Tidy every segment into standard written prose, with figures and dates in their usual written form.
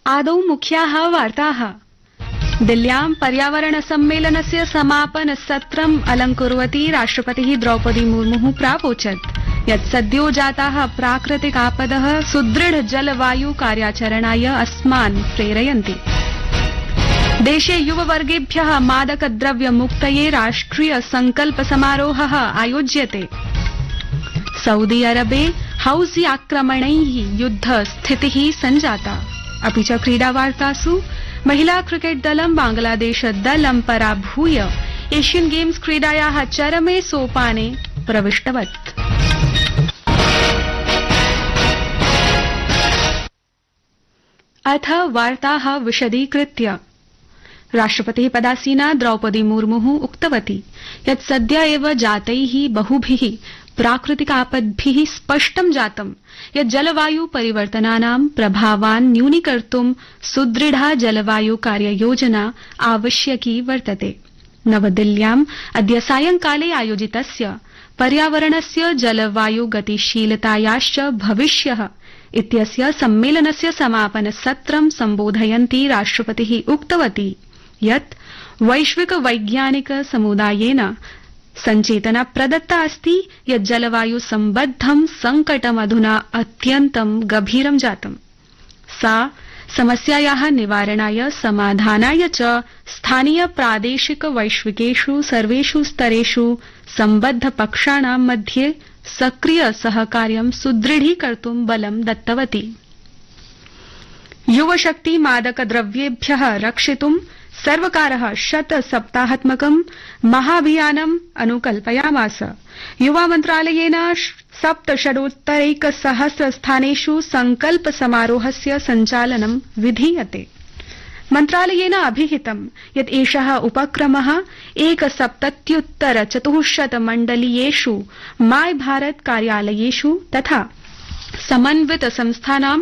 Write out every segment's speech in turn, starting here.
आदौ मुख्याः वार्ताः। दिल्ल्यां पर्यावरण सम्मेलनस्य समापन सत्रम् अलंकुर्वती राष्ट्रपतिः द्रौपदी मुर्मुः प्रावोचत् यत् सद्यो जाताः प्राकृतिक आपदः सुदृढ जलवायु कार्याचरणाय अस्मान् प्रेरयन्ति। देशे युववर्गेभ्यः मादकद्रव्य मुक्तये राष्ट्रिय संकल्प समारोहः आयोज्यते। सऊदी अरबे हौज़ी आक्रमणैः युद्ध स्थितिः सञ्जाता। अपि च क्रीडावार्तासु महिला क्रिकेट दलं बांग्लादेश दलं पराभूय एशियन गेम्स क्रीडायाः चरमे सोपाने प्रविष्टवत्। अथ वार्ताः विशदीकृत्य। राष्ट्रपतिः पदासीना द्रौपदी मुर्मुः उक्तवती यत् सद्य एव जातैः बहुभिः प्राकृतिक आपद्भिः स्पष्टं जातं यत् जलवायु परिवर्तनानां प्रभावान् न्यूनीकर्तुं सुदृढा जलवायु कार्ययोजना आवश्यकी वर्तते। नवदिल्ल्याम् अद्य सायंकाले आयोजितस्य पर्यावरणस्य जलवायु गतिशीलतायाश्च भविष्यः इत्यस्य सम्मेलनस्य समापन सत्रं सम्बोधयन्ती राष्ट्रपतिः उक्तवती यत् वैश्विक वैज्ञानिक समुदायेन संचेतना प्रदत्ता अस्ति यत् जलवायु सम्बद्धं संकटमधुना अत्यन्तं गभीरं जातम्। सा समस्यायाः निवारणाय समाधानाय च स्थानीय प्रादेशिक वैश्विकेषु सर्वेषु स्तरेषु सम्बद्ध पक्षाणां मध्ये सक्रिय सहकार्यं सुदृढीकर्तुं बलं दत्तवती। युवशक्ति मादकद्रव्येभ्यः रक्षितुं सर्वकारः 100 सप्ताहात्मकं महाभियानम् अनुकल्पयामास। युवा मन्त्रालयेन 67,100 स्थानेषु संकल्प समारोहस्य सञ्चालनं विधीयते। मन्त्रालयेन अभिहितं यत् एषः उपक्रमः 1,70,400 मण्डलीयेषु माय भारत कार्यालयेषु तथा समन्वित संस्थानां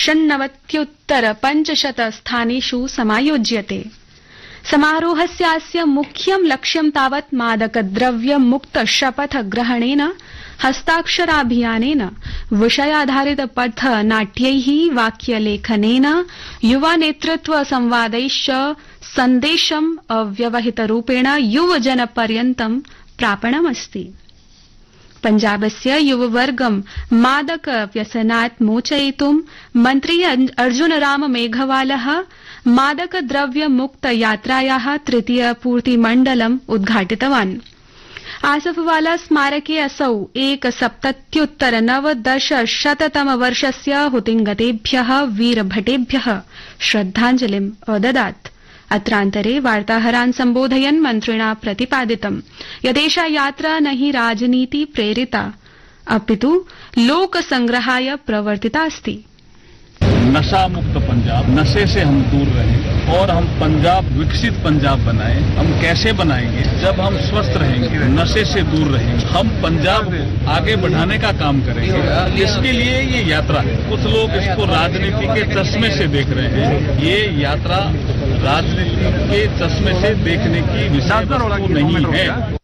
96,500 स्थानेषु समायोज्यते। समारोहस्यास्य मुख्यं लक्ष्यं तावत् मादकद्रव्य मुक्त शपथ ग्रहणेन, हस्ताक्षराभियानेन, विषयाधारित पथ नाट्यैः, वाक्यलेखनेन, युवा नेतृत्व संवादैश्च सन्देशम् अव्यवहितरूपेण युवजनपर्यन्तं प्रापणमस्ति। पञ्जाबस्य युववर्गं मादक व्यसनात् मोचयितुं मन्त्री अर्जुनराम मेघवालः मादक द्रव्य मुक्त यात्रायाः तृतीय पूर्तिमण्डलम् उद्घाटितवान्। आसफवाला स्मारके असौ 1,70,910 वर्षस्य हुतिंगतेभ्यः वीरभटेभ्यः श्रद्धाञ्जलिम् अददात्। अत्रान्तरे वार्ताहरान् सम्बोधयन् मन्त्रिणा प्रतिपादितं यदेषा यात्रा न हि राजनीति प्रेरिता अपितु लोकसंग्रहाय प्रवर्तिता अस्ति। नशा मुक्त पंजाब, नशे से हम दूर रहें और हम पंजाब विकसित पंजाब बनाएं। हम कैसे बनाएंगे? जब हम स्वस्थ रहेंगे, नशे से दूर रहेंगे, हम पंजाब आगे बढ़ाने का काम करेंगे। इसके लिए ये यात्रा है। कुछ लोग इसको राजनीति के चश्मे से देख रहे हैं। ये यात्रा राजनीति के चश्मे से देखने की विषय वस्तु नहीं है।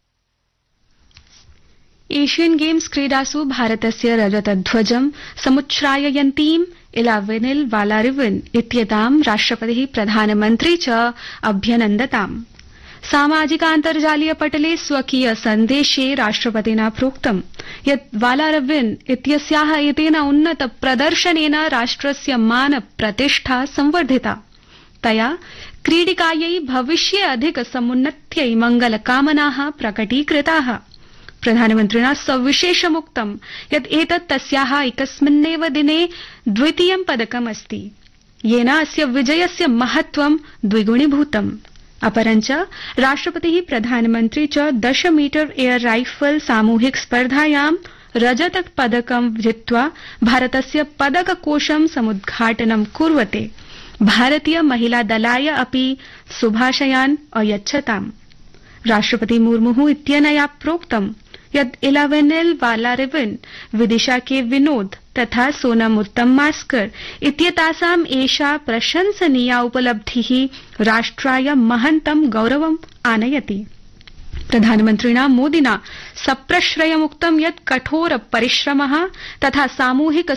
एशियन गेम्स क्रीडासु भारतस्य रजतध्वजं समुच्छ्राययन्तीं इलावेनिल वालारिवन इत्येतां राष्ट्रपतिः प्रधानमन्त्री च अभ्यनन्दताम्। सामाजिकान्तर्जालीय पटले स्वकीय सन्देशे राष्ट्रपतिना प्रोक्तं यत् वालारिवन इत्यस्याः एतेन उन्नत प्रदर्शनेन राष्ट्रस्य मान प्रतिष्ठा संवर्धिता। तया क्रीडिकायै भविष्ये अधिक समुन्नत्यै मंगलकामनाः प्रकटीकृताः। प्रधानमन्त्रिणा सविशेषमुक्तं यत् एतत् तस्याः एकस्मिन्नेव दिने द्वितीयं पदकमस्ति, येन अस्य विजयस्य महत्त्वं द्विगुणीभूतम्। अपरञ्च राष्ट्रपतिः प्रधानमन्त्री च 10 मीटर एयर राइफल सामूहिक स्पर्धायां रजत पदकं जित्वा भारतस्य पदककोशं समुद्घाटनं कुर्वते भारतीय महिला दलाय अपि शुभाशयान् अयच्छताम्। राष्ट्रपति मुर्मुः इत्यनया प्रोक्तं यत् इलावेनिल वालारिवन, विदिशा के विनोद तथा सोनम उत्तममास्कर इत्येतासाम् एषा प्रशंसनीया उपलब्धिः राष्ट्राय महन्तं गौरवम् आनयति। प्रधानमन्त्रिणा मोदिना सप्रश्रयमुक्तं यत् कठोर परिश्रमः तथा सामूहिक